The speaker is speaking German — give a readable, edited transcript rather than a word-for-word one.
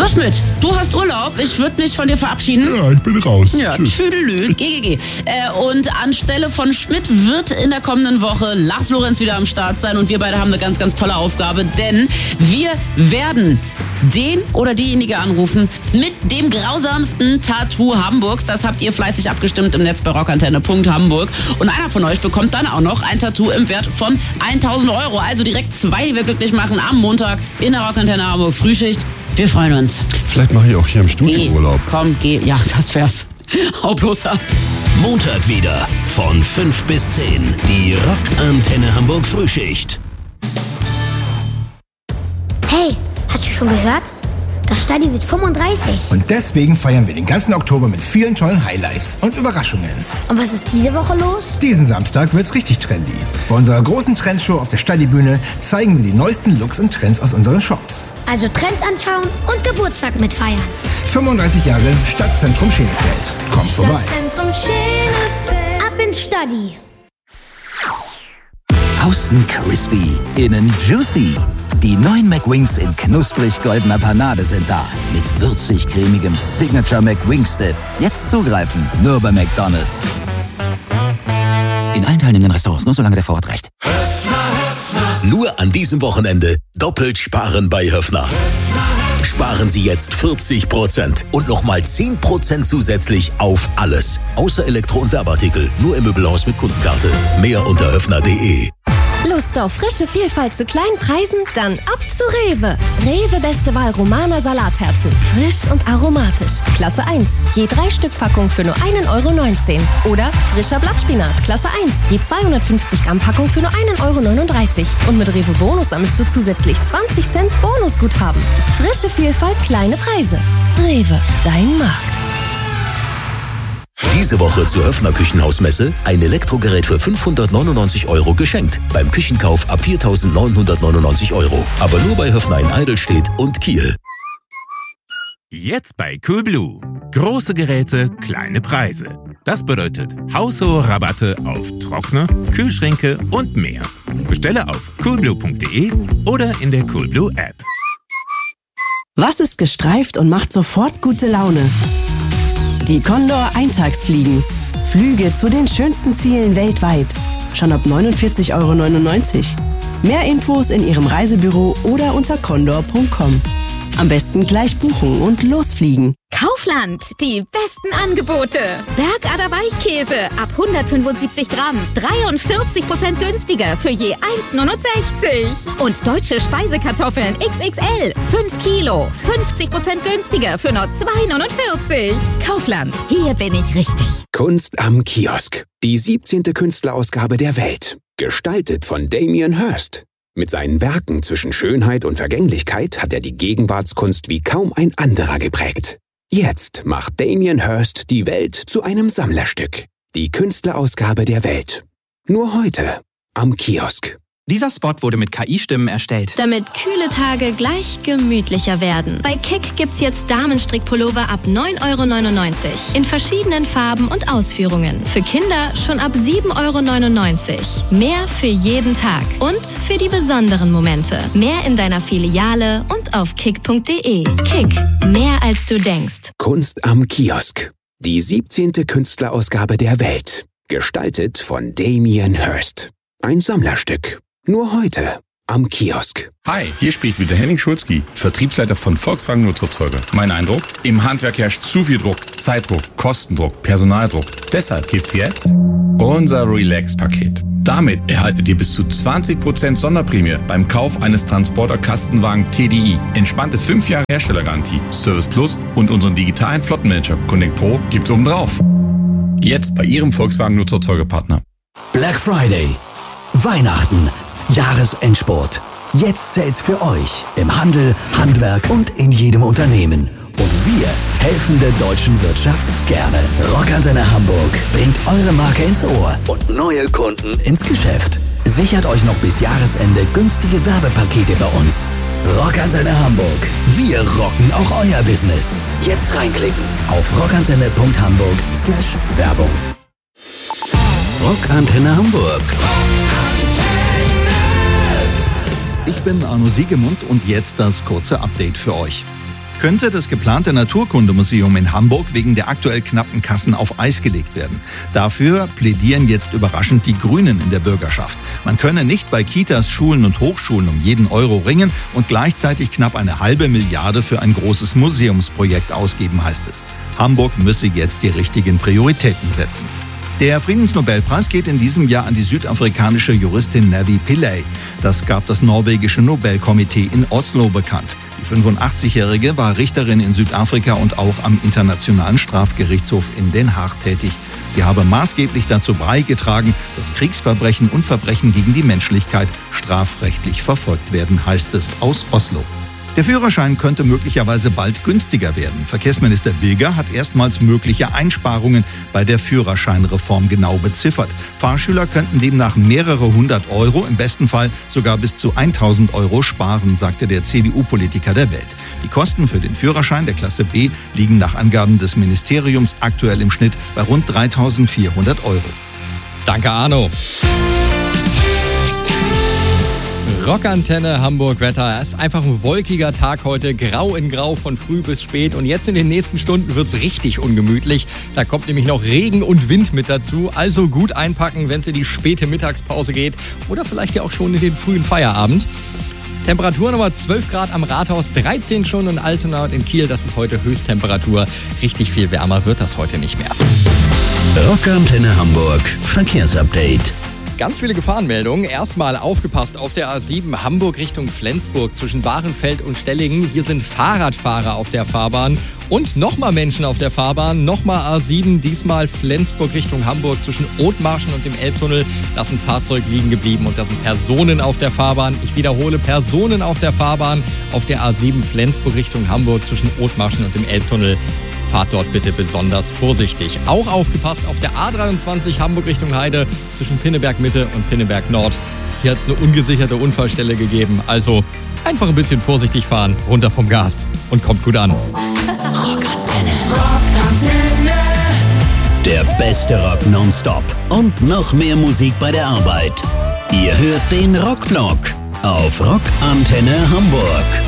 So, Schmidt, du hast Urlaub. Ich würde mich von dir verabschieden. Ja, ich bin raus. Ja, tschüdelü, GGG. Und anstelle von Schmidt wird in der kommenden Woche Lars Lorenz wieder am Start sein. Und wir beide haben eine ganz, ganz tolle Aufgabe, denn wir werden den oder diejenige anrufen mit dem grausamsten Tattoo Hamburgs. Das habt ihr fleißig abgestimmt im Netz bei rockantenne.hamburg. Und einer von euch bekommt dann auch noch ein Tattoo im Wert von 1.000 €. Also direkt 2, die wir glücklich machen am Montag in der Rockantenne Hamburg Frühschicht. Wir freuen uns. Vielleicht mache ich auch hier im Studio Urlaub. Komm, geh. Ja, das wär's. Hau bloß ab. Montag wieder von 5 bis 10. Die Rockantenne Hamburg Frühschicht. Hey, hast du schon gehört? Das Stadi wird 35. Und deswegen feiern wir den ganzen Oktober mit vielen tollen Highlights und Überraschungen. Und was ist diese Woche los? Diesen Samstag wird's richtig trendy. Bei unserer großen Trendshow auf der Stadi-Bühne zeigen wir die neuesten Looks und Trends aus unseren Shops. Also Trends anschauen und Geburtstag mitfeiern. 35 Jahre Stadtzentrum Schenefeld. Kommt vorbei. Stadtzentrum Schenefeld. Ab ins Stadi. Außen crispy, innen juicy. Die neuen McWings in knusprig-goldener Panade sind da. Mit würzig-cremigem Signature McWings Dip. Jetzt zugreifen, nur bei McDonald's. In allen teilnehmenden Restaurants, nur solange der Vorrat reicht. Nur an diesem Wochenende doppelt sparen bei Höffner. Sparen Sie jetzt 40% und nochmal 10% zusätzlich auf alles. Außer Elektro- und Werbeartikel. Nur im Möbelhaus mit Kundenkarte. Mehr unter höffner.de. Lust auf frische Vielfalt zu kleinen Preisen? Dann ab zu Rewe. Rewe beste Wahl Romaner Salatherzen. Frisch und aromatisch. Klasse 1. Je 3 Stück Packung für nur 1,19 €. Oder frischer Blattspinat. Klasse 1. Je 250 Gramm Packung für nur 1,39 €. Und mit Rewe Bonus sammelst du zusätzlich 20 Cent Bonusguthaben. Frische Vielfalt, kleine Preise. Rewe, dein Markt. Diese Woche zur Höffner Küchenhausmesse ein Elektrogerät für 599 € geschenkt. Beim Küchenkauf ab 4.999 €. Aber nur bei Höffner in Eidelstedt und Kiel. Jetzt bei Coolblue. Große Geräte, kleine Preise. Das bedeutet haushohe Rabatte auf Trockner, Kühlschränke und mehr. Bestelle auf coolblue.de oder in der Coolblue App. Was ist gestreift und macht sofort gute Laune? Die Condor Eintagsfliegen. Flüge zu den schönsten Zielen weltweit. Schon ab 49,99 €. Mehr Infos in Ihrem Reisebüro oder unter condor.com. Am besten gleich buchen und losfliegen. Kaufland, die besten Angebote. Bergader Weichkäse ab 175 Gramm, 43% günstiger für je 1,69 €. Und deutsche Speisekartoffeln XXL, 5 Kilo, 50% günstiger für nur 2,49 €. Kaufland, hier bin ich richtig. Kunst am Kiosk. Die 17. Künstlerausgabe der Welt. Gestaltet von Damien Hirst. Mit seinen Werken zwischen Schönheit und Vergänglichkeit hat er die Gegenwartskunst wie kaum ein anderer geprägt. Jetzt macht Damien Hirst die Welt zu einem Sammlerstück. Die Künstlerausgabe der Welt. Nur heute am Kiosk. Dieser Spot wurde mit KI-Stimmen erstellt. Damit kühle Tage gleich gemütlicher werden. Bei Kick gibt's jetzt Damenstrickpullover ab 9,99 € in verschiedenen Farben und Ausführungen. Für Kinder schon ab 7,99 €. Mehr für jeden Tag und für die besonderen Momente. Mehr in deiner Filiale und auf kick.de. Kick, mehr als du denkst. Kunst am Kiosk. Die 17. Künstlerausgabe der Welt. Gestaltet von Damien Hirst. Ein Sammlerstück. Nur heute am Kiosk. Hi, hier spricht wieder Henning Schulzki, Vertriebsleiter von Volkswagen Nutzerzeuger. Mein Eindruck? Im Handwerk herrscht zu viel Druck, Zeitdruck, Kostendruck, Personaldruck. Deshalb gibt's jetzt unser Relax-Paket. Damit erhaltet ihr bis zu 20% Sonderprämie beim Kauf eines Transporter-Kastenwagen TDI. Entspannte 5 Jahre Herstellergarantie, Service Plus und unseren digitalen Flottenmanager Connect Pro gibt's obendrauf. Jetzt bei Ihrem Volkswagen Nutzerzeugerpartner. Black Friday. Weihnachten. Jahresendspurt. Jetzt zählt's für euch im Handel, Handwerk und in jedem Unternehmen. Und wir helfen der deutschen Wirtschaft gerne. Rockantenne Hamburg bringt eure Marke ins Ohr und neue Kunden ins Geschäft. Sichert euch noch bis Jahresende günstige Werbepakete bei uns. Rockantenne Hamburg. Wir rocken auch euer Business. Jetzt reinklicken auf rockantenne.hamburg/Werbung. Rockantenne Hamburg. Ich bin Arno Siegemund und jetzt das kurze Update für euch. könnte das geplante Naturkundemuseum in Hamburg wegen der aktuell knappen Kassen auf Eis gelegt werden. Dafür plädieren jetzt überraschend die Grünen in der Bürgerschaft. Man könne nicht bei Kitas, Schulen und Hochschulen um jeden Euro ringen und gleichzeitig knapp eine halbe Milliarde für ein großes Museumsprojekt ausgeben, heißt es. Hamburg müsse jetzt die richtigen Prioritäten setzen. Der Friedensnobelpreis geht in diesem Jahr an die südafrikanische Juristin Navi Pillay. Das gab das norwegische Nobelkomitee in Oslo bekannt. Die 85-Jährige war Richterin in Südafrika und auch am Internationalen Strafgerichtshof in Den Haag tätig. Sie habe maßgeblich dazu beigetragen, dass Kriegsverbrechen und Verbrechen gegen die Menschlichkeit strafrechtlich verfolgt werden, heißt es aus Oslo. Der Führerschein könnte möglicherweise bald günstiger werden. Verkehrsminister Bilger hat erstmals mögliche Einsparungen bei der Führerscheinreform genau beziffert. Fahrschüler könnten demnach mehrere hundert Euro, im besten Fall sogar bis zu 1.000 Euro sparen, sagte der CDU-Politiker der Welt. Die Kosten für den Führerschein der Klasse B liegen nach Angaben des Ministeriums aktuell im Schnitt bei rund 3.400 Euro. Danke, Arno. Rockantenne Hamburg Wetter. Es ist einfach ein wolkiger Tag heute, grau in grau von früh bis spät. Und jetzt in den nächsten Stunden wird es richtig ungemütlich. Da kommt nämlich noch Regen und Wind mit dazu. Also gut einpacken, wenn es in die späte Mittagspause geht oder vielleicht ja auch schon in den frühen Feierabend. Temperatur Nummer 12 Grad am Rathaus, 13 schon in Altona und in Kiel. Das ist heute Höchsttemperatur. Richtig viel wärmer wird das heute nicht mehr. Rockantenne Hamburg Verkehrsupdate. Ganz viele Gefahrenmeldungen. Erstmal aufgepasst auf der A7 Hamburg Richtung Flensburg zwischen Bahrenfeld und Stellingen. Hier sind Fahrradfahrer auf der Fahrbahn und nochmal Menschen auf der Fahrbahn. Nochmal A7, diesmal Flensburg Richtung Hamburg zwischen Othmarschen und dem Elbtunnel. Da ist ein Fahrzeug liegen geblieben und da sind Personen auf der Fahrbahn. Ich wiederhole, Personen auf der Fahrbahn auf der A7 Flensburg Richtung Hamburg zwischen Othmarschen und dem Elbtunnel. Fahrt dort bitte besonders vorsichtig. Auch aufgepasst auf der A23 Hamburg Richtung Heide zwischen Pinneberg Mitte und Pinneberg Nord. Hier hat es eine ungesicherte Unfallstelle gegeben. Also einfach ein bisschen vorsichtig fahren, runter vom Gas und kommt gut an. Rockantenne. Der beste Rock nonstop und noch mehr Musik bei der Arbeit. Ihr hört den Rockblock auf Rockantenne Hamburg.